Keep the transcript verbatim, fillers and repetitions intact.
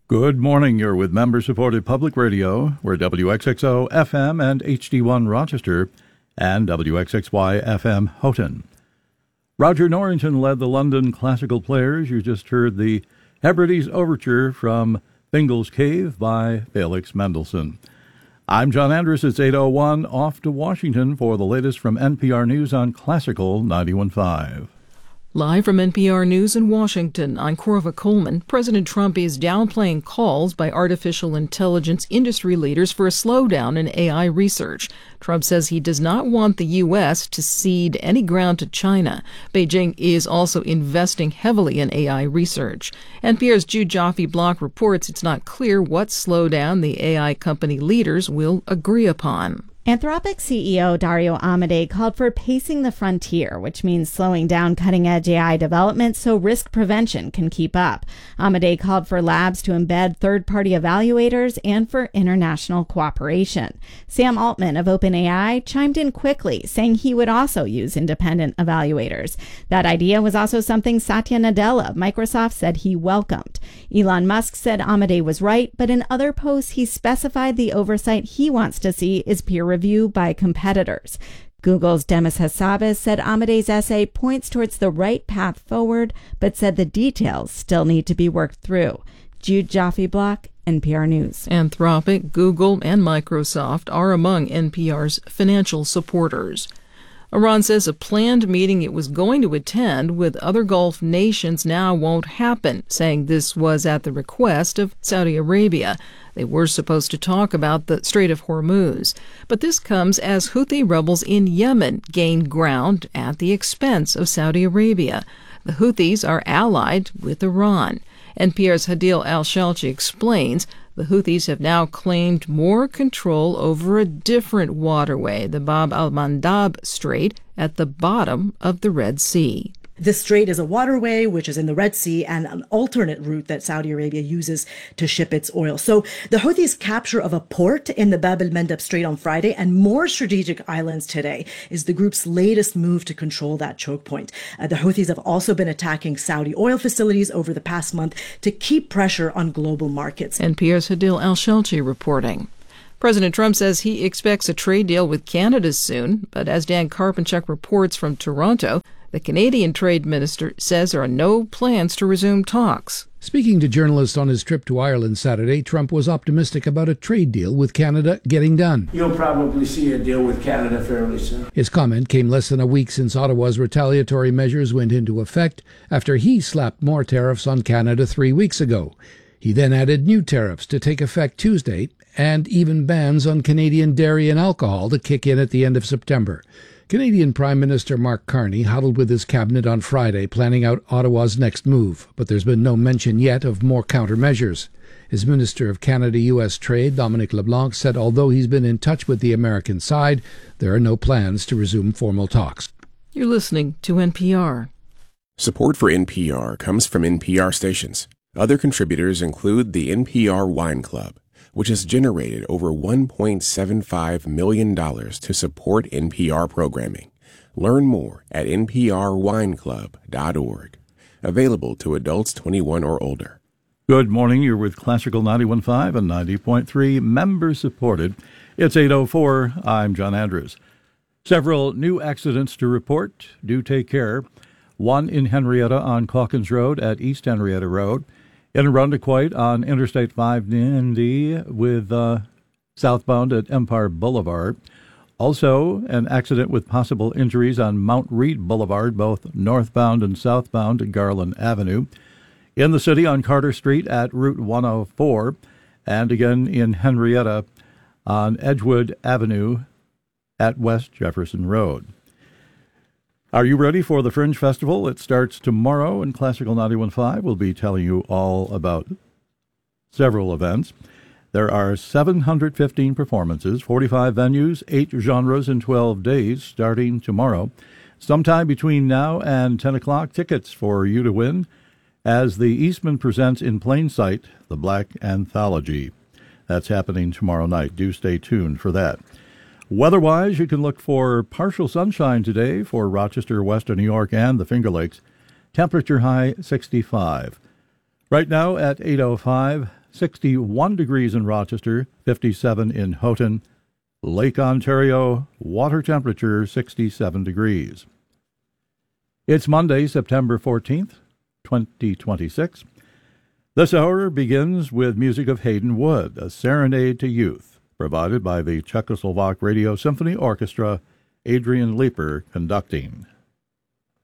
Good morning. You're with member-supported public radio. We're W X X O F M and H D one Rochester and W X X Y F M Houghton. Roger Norrington led the London classical players. You just heard the Hebrides Overture from Fingal's Cave by Felix Mendelssohn. I'm John Andrus. It's eight oh one, off to Washington for the latest from N P R News on Classical ninety-one point five. Live from N P R News in Washington, I'm Corva Coleman. President Trump is downplaying calls by artificial intelligence industry leaders for a slowdown in A I research. Trump says he does not want the U S to cede any ground to China. Beijing is also investing heavily in A I research. N P R's Jude Joffe-Block reports it's not clear what slowdown the A I company leaders will agree upon. Anthropic C E O Dario Amodei called for pacing the frontier, which means slowing down cutting-edge A I development so risk prevention can keep up. Amodei called for labs to embed third-party evaluators and for international cooperation. Sam Altman of OpenAI chimed in quickly, saying he would also use independent evaluators. That idea was also something Satya Nadella of Microsoft said he welcomed. Elon Musk said Amodei was right, but in other posts he specified the oversight he wants to see is peer review by competitors. Google's Demis Hassabis said Amodei's essay points towards the right path forward, but said the details still need to be worked through. Jude Joffe-Block, N P R News. Anthropic, Google, and Microsoft are among N P R's financial supporters. Iran says a planned meeting it was going to attend with other Gulf nations now won't happen, saying this was at the request of Saudi Arabia. They were supposed to talk about the Strait of Hormuz. But this comes as Houthi rebels in Yemen gain ground at the expense of Saudi Arabia. The Houthis are allied with Iran. N P R's Hadil Al-Shalchi explains the Houthis have now claimed more control over a different waterway, the Bab al-Mandab Strait, at the bottom of the Red Sea. This strait is a waterway which is in the Red Sea and an alternate route that Saudi Arabia uses to ship its oil. So the Houthis' capture of a port in the Bab al-Mandab Strait on Friday and more strategic islands today is the group's latest move to control that choke point. Uh, the Houthis have also been attacking Saudi oil facilities over the past month to keep pressure on global markets. N P R's Hadil Al-Shalchi reporting. President Trump says he expects a trade deal with Canada soon, but as Dan Karpenchuk reports from Toronto, the Canadian trade minister says there are no plans to resume talks. Speaking to journalists on his trip to Ireland Saturday, Trump was optimistic about a trade deal with Canada getting done. You'll probably see a deal with Canada fairly soon. His comment came less than a week since Ottawa's retaliatory measures went into effect after he slapped more tariffs on Canada three weeks ago. He then added new tariffs to take effect Tuesday and even bans on Canadian dairy and alcohol to kick in at the end of September. Canadian Prime Minister Mark Carney huddled with his cabinet on Friday, planning out Ottawa's next move, but there's been no mention yet of more countermeasures. His Minister of Canada-U S Trade, Dominic LeBlanc, said although he's been in touch with the American side, there are no plans to resume formal talks. You're listening to N P R. Support for N P R comes from N P R stations. Other contributors include the N P R Wine Club, which has generated over one point seven five million dollars to support N P R programming. Learn more at N P R wine club dot org. Available to adults twenty-one or older. Good morning. You're with Classical ninety-one point five and ninety point three, member-supported. It's eight oh four. I'm John Andrus. Several new accidents to report. Do take care. One in Henrietta on Calkins Road at East Henrietta Road. In Arundequoit on Interstate five ninety with uh, southbound at Empire Boulevard. Also, an accident with possible injuries on Mount Read Boulevard, both northbound and southbound at Garland Avenue. In the city on Carter Street at Route one oh four. And again in Henrietta on Edgewood Avenue at West Jefferson Road. Are you ready for the Fringe Festival? It starts tomorrow, and Classical ninety-one point five will be telling you all about several events. There are seven hundred fifteen performances, forty-five venues, eight genres in twelve days, starting tomorrow. Sometime between now and ten o'clock, tickets for you to win as the Eastman presents In Plain Sight, the Black Anthology. That's happening tomorrow night. Do stay tuned for that. Weather-wise, you can look for partial sunshine today for Rochester, Western New York, and the Finger Lakes. Temperature high sixty-five. Right now at eight oh five, sixty-one degrees in Rochester, fifty-seven in Houghton. Lake Ontario, water temperature sixty-seven degrees. It's Monday, September fourteenth, twenty twenty-six. This hour begins with music of Hayden Wood, a serenade to youth, provided by the Czechoslovak Radio Symphony Orchestra, Adrian Leeper conducting.